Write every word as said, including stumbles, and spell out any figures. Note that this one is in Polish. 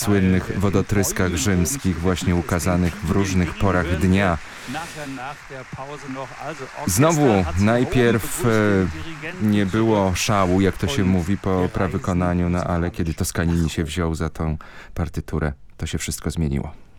słynnych wodotryskach rzymskich, właśnie ukazanych w różnych porach dnia. Znowu, najpierw e, nie było szału, jak to się mówi, po prawykonaniu, no ale kiedy Toskanini się wziął za tą partyturę, to się wszystko zmieniło.